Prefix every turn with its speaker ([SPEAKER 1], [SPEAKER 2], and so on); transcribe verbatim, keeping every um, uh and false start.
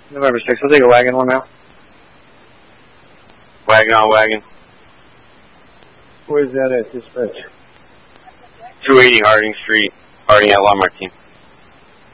[SPEAKER 1] November sixth, I'll take a wagon one now.
[SPEAKER 2] Wagon on wagon.
[SPEAKER 3] Where's that at, dispatch?
[SPEAKER 2] two eighty Harding Street, Harding at La Martine.